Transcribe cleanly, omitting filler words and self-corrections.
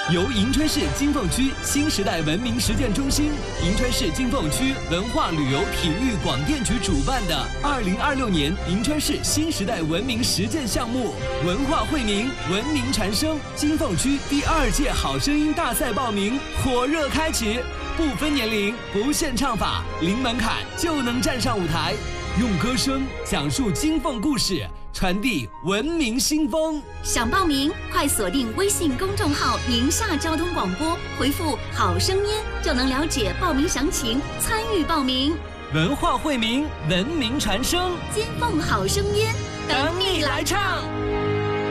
由银川市金凤区新时代文明实践中心、银川市金凤区文化旅游体育广电局主办的2026年银川市新时代文明实践项目“文化惠民，文明传声”金凤区第2届好声音大赛报名火热开启，不分年龄，不限唱法，零门槛就能站上舞台，用歌声讲述金凤故事，传递文明新风。 想报名，快锁定微信公众号“宁夏交通广播”，回复“好声音”就能了解报名详情，参与报名。 文化惠民，文明传声， 金凤好声音， 等你来唱。